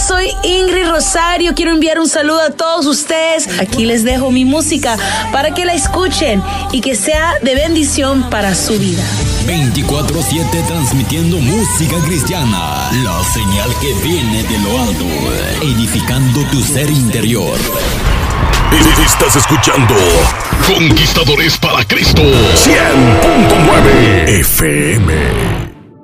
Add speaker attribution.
Speaker 1: soy Ingrid Rosario. Quiero enviar un saludo a todos ustedes. Aquí les dejo mi música para que la escuchen y que sea de bendición para su vida.
Speaker 2: 24/7 transmitiendo música cristiana. La señal que viene de lo alto, edificando tu ser interior.
Speaker 3: Estás escuchando Conquistadores para Cristo 100.9 FM.